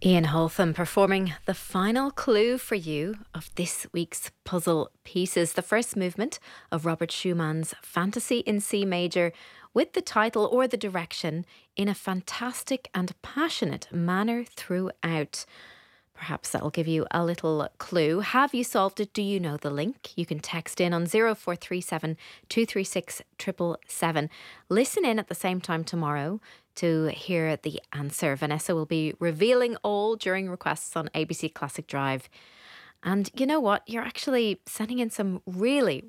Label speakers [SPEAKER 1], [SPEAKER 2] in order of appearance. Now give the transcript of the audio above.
[SPEAKER 1] Ian Holtham performing the final clue for you of this week's puzzle pieces. The first movement of Robert Schumann's Fantasy in C major, with the title or the direction in a fantastic and passionate manner throughout. Perhaps that'll give you a little clue. Have you solved it? Do you know the link? You can text in on 0437 236 777. Listen in at the same time tomorrow to hear the answer. Vanessa will be revealing all during requests on ABC Classic Drive. And you know what? You're actually sending in some really,